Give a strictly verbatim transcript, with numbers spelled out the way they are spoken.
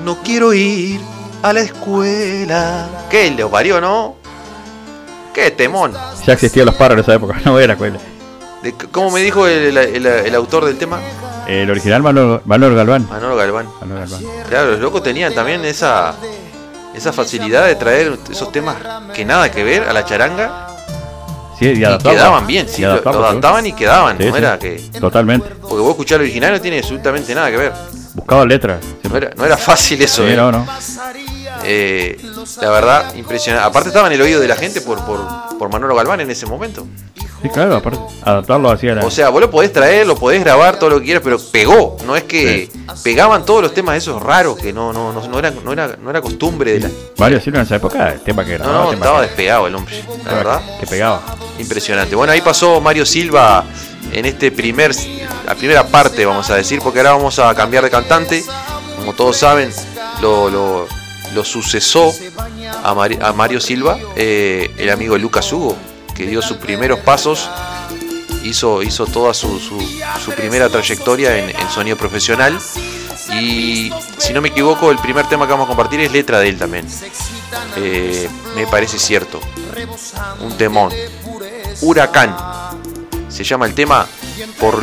no quiero ir a la escuela. ¿Qué lo parió, no? ¿Qué temón? Ya existían los pájaros en esa época, no era escuela. De, ¿Cómo me dijo el, el, el, el autor del tema? El original Manolo, Manolo Galván. Manolo Galván. Manolo Galván. Claro, los locos tenían también esa esa facilidad de traer esos temas que nada que ver a la charanga. Sí, y, y quedaban bien, sí, lo, lo adaptaban y quedaban, sí, no sí, era que... Totalmente. Porque vos escuchás el original no tiene absolutamente nada que ver. Buscaba letras. No era, no era fácil eso, sí, eh. no, no. Eh, la verdad, impresionante. Aparte estaba en el oído de la gente por, por, por Manolo Galván en ese momento. Sí, claro, aparte, adaptarlo hacia la... O sea, vos lo podés traer, lo podés grabar, todo lo que quieras, pero pegó. No es que sí. Pegaban todos los temas esos raros, que no, no, no, no, era, no, era, no era costumbre de la... Varios hicieron en esa época, el tema que grababa. No, no, tema estaba que... despegado el hombre, la verdad. Que pegaba. Impresionante. Bueno, ahí pasó Mario Silva en este primer, la primera parte, vamos a decir, porque ahora vamos a cambiar de cantante. Como todos saben, lo, lo, lo sucesó a, Mari, a Mario Silva, eh, el amigo Lucas Hugo, que dio sus primeros pasos, hizo, hizo toda su, su, su primera trayectoria en, en sonido profesional. Y si no me equivoco, el primer tema que vamos a compartir es letra de él también. Eh, me parece cierto. Un temón. Huracán. Se llama el tema por